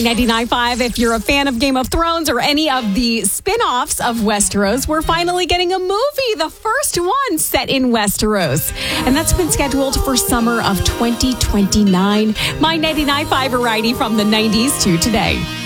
99.5, if you're a fan of Game of Thrones or any of the spin-offs of Westeros, we're finally getting a movie, the first one set in Westeros. And that's been scheduled for summer of 2029. My 99.5 variety from the 90s to today.